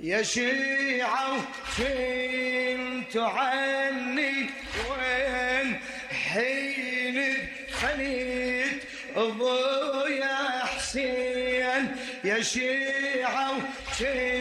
يا شيعة وكنتوا عني وين حين خليت ابويا حسين. يا شيعة